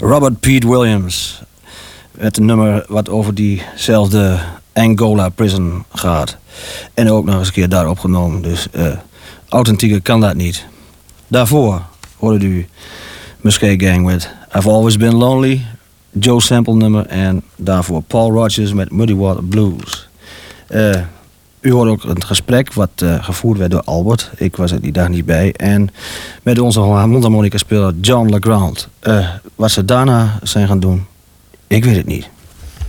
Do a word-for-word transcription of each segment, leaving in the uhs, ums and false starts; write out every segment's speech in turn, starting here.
Robert Pete Williams. Met een nummer wat over diezelfde Angola prison gaat. En ook nog eens een keer daar opgenomen. Dus uh, authentieker kan dat niet. Daarvoor hoorde u Muscat Gang met I've Always Been Lonely. Joe Sample nummer. En daarvoor Paul Rodgers met Muddy Water Blues. Uh, u hoorde ook een gesprek wat uh, gevoerd werd door Albert. Ik was er die dag niet bij. En met onze mondharmonica speler John LeGrand. Uh, wat ze daarna zijn gaan doen, ik weet het niet.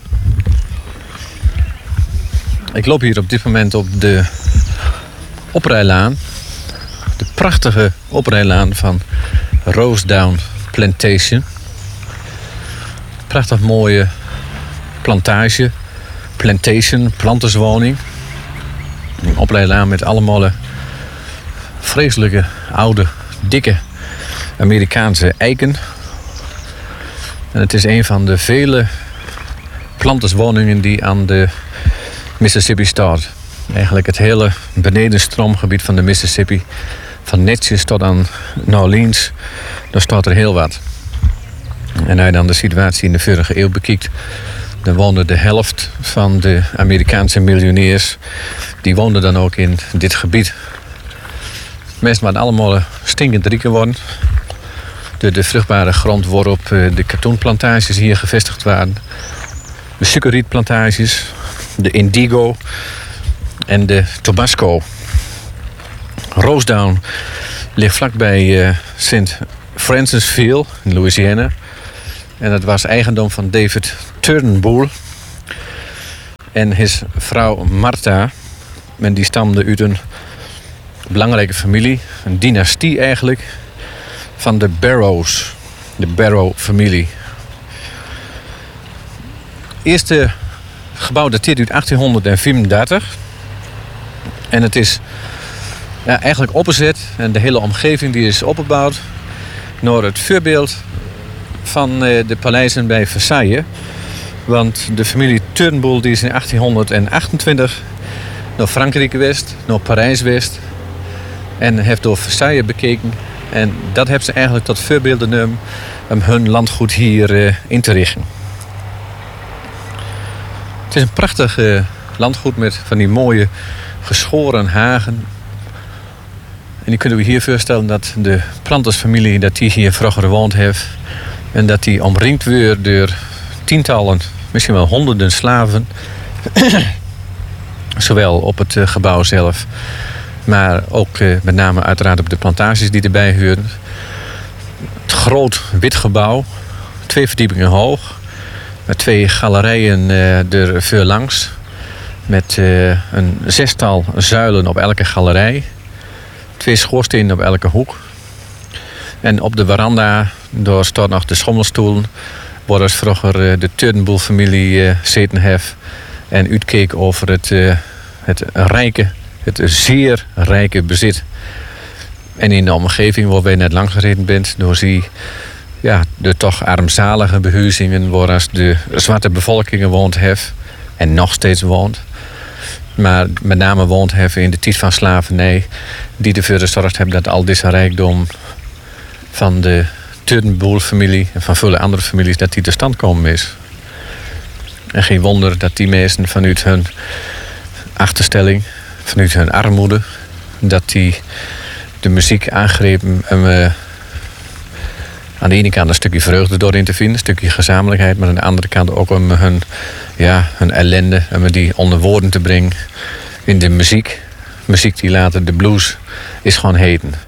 Ik loop hier op dit moment op de oprijlaan. De prachtige oprijlaan van Rosedown Plantation. Prachtig mooie plantage. Plantation, planterswoning. Een oprijlaan met allemaal vreselijke, oude, dikke Amerikaanse eiken. En het is een van de vele planterswoningen die aan de Mississippi staat. Eigenlijk het hele benedenstroomgebied van de Mississippi, van Natchez tot aan New Orleans, daar staat er heel wat. En als je dan de situatie in de vorige eeuw bekijkt, dan woonde de helft van de Amerikaanse miljonairs, die woonden dan ook in dit gebied. Meestal waren allemaal stinkend rijk geworden. De, de vruchtbare grond waarop de katoenplantages hier gevestigd waren. De suikerrietplantages, de indigo en de tabasco. Rosedown ligt vlakbij uh, Saint Francisville in Louisiana. En dat was eigendom van David Turnbull en zijn vrouw Martha. En die stamde uit een belangrijke familie, een dynastie eigenlijk, van de Barrows, de Barrow-familie. Het eerste gebouw dateert uit achttienhonderdvierendertig. En het is ja, eigenlijk opgezet en de hele omgeving die is opgebouwd naar het voorbeeld van de paleizen bij Versailles. Want de familie Turnbull die is in achttienhonderdachtentwintig naar Frankrijk geweest, naar Parijs geweest. En heeft door Versailles bekeken. En dat heeft ze eigenlijk tot voorbeeld genomen om hun landgoed hier uh, in te richten. Het is een prachtig uh, landgoed met van die mooie geschoren hagen. En die kunnen we hier voorstellen dat de plantersfamilie dat die hier vroeger gewoond heeft. En dat die omringd wordt door tientallen, misschien wel honderden slaven. Zowel op het uh, gebouw zelf, maar ook uh, met name uiteraard op de plantages die erbij huren. Het groot wit gebouw, twee verdiepingen hoog, met twee galerijen uh, er voor langs. Met uh, een zestal zuilen op elke galerij. Twee schoorstenen op elke hoek. En op de veranda, daar staat nog de schommelstoel, waar dus vroeger uh, de Turnbull-familie uh, zeten heeft. En uitkeek over het, uh, het rijke, het zeer rijke bezit. En in de omgeving waar wij net lang gereden bent, door zie ja, de toch armzalige behuizingen waar de zwarte bevolking gewoond heeft en nog steeds woont. Maar met name woont heeft in de tijd van slavernij, die ervoor gezorgd hebben dat al deze rijkdom van de Turnbull-familie en van vele andere families, dat die tot stand komen is. En geen wonder dat die mensen vanuit hun achterstelling, vanuit hun armoede, dat die de muziek aangrepen om uh, aan de ene kant een stukje vreugde doorin te vinden, een stukje gezamenlijkheid, maar aan de andere kant ook om hun, ja, hun ellende, om die onder woorden te brengen in de muziek. Muziek die later de blues is gaan heten.